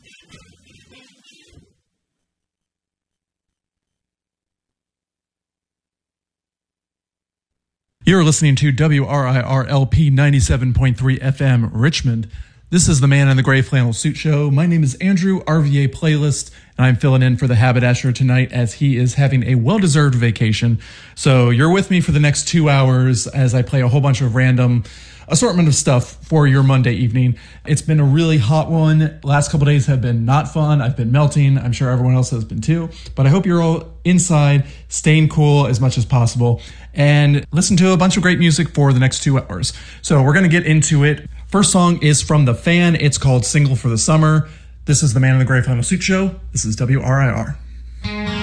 You're listening to WRIR-LP 97.3 FM Richmond. This is the Man in the Gray Flannel Suit Show. My name is Andrew, RVA Playlist, and I'm filling in for the Haberdasher tonight as he is having a well-deserved vacation. So you're with me for the next 2 hours as I play a whole bunch of random assortment of stuff for your Monday evening. It's been a really hot one. Last couple days have been not fun. I've been melting. I'm sure everyone else has been too. But I hope you're all inside, staying cool as much as possible, and listen to a bunch of great music for the next 2 hours. So we're going to get into it. First song is from The Fan. It's called Single for the Summer. This is the Man in the Gray Flannel Suit Show. This is WRIR.